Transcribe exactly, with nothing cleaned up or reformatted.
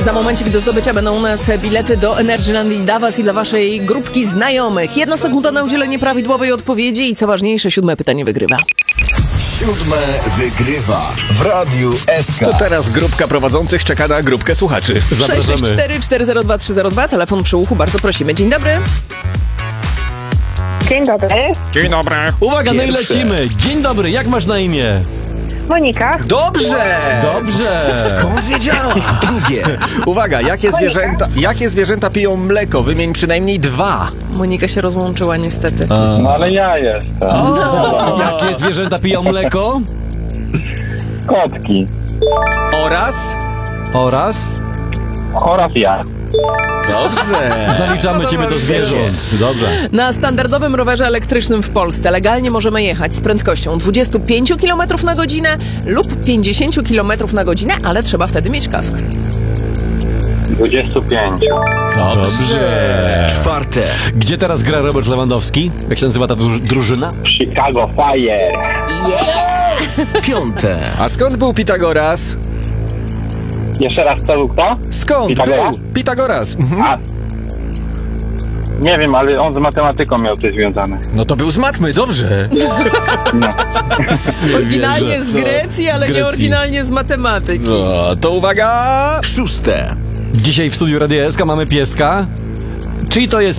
Za momencik do zdobycia będą u nas bilety do Energylandii dla was i dla waszej grupki znajomych. Jedna sekunda na udzielenie prawidłowej odpowiedzi i co ważniejsze, siódme pytanie wygrywa. Siódme wygrywa w Radiu S K. To teraz grupka prowadzących czeka na grupkę słuchaczy. sześć Zapraszamy. sześć cztery cztery zero dwa trzy zero dwa, telefon przy uchu, bardzo prosimy. Dzień dobry. Dzień dobry, Dzień dobry. Uwaga, no i Pierwsze. lecimy. Dzień dobry, jak masz na imię? Monika. Dobrze! Dobrze. Skąd wiedziała? Drugie. Uwaga, jakie zwierzęta, jakie zwierzęta piją mleko? Wymień przynajmniej dwa. Monika się rozłączyła niestety. No ale ja jestem. Jakie zwierzęta piją mleko? Kotki. Oraz? Oraz? Oraz ja. Dobrze. Zaliczamy ciebie do zwierząt. Dobrze. Na standardowym rowerze elektrycznym w Polsce legalnie możemy jechać z prędkością dwadzieścia pięć kilometrów na godzinę lub pięćdziesiąt kilometrów na godzinę, ale trzeba wtedy mieć kask. dwadzieścia pięć. Dobrze. Czwarte. Gdzie teraz gra Robert Lewandowski? Jak się nazywa ta dru- drużyna? Chicago Fire. Piąte. A skąd był Pitagoras? Jeszcze raz, co był kto? Skąd Pitagoras? był Pitagoras? Mhm. A. Nie wiem, ale on z matematyką miał coś związane. No to był z matmy, dobrze. No. Oryginalnie wierzę. z Grecji, ale Z nie Grecji. oryginalnie z matematyki. No, to uwaga. Szóste. Dzisiaj w studiu Radia S K mamy pieska. Czyli to jest